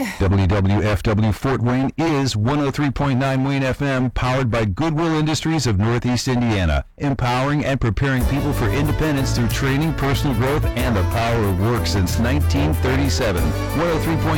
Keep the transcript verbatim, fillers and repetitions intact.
W W F W Fort Wayne is one oh three point nine Wayne F M, powered by Goodwill Industries of Northeast Indiana, empowering and preparing people for independence through training, personal growth, and the power of work since nineteen thirty-seven. one oh three point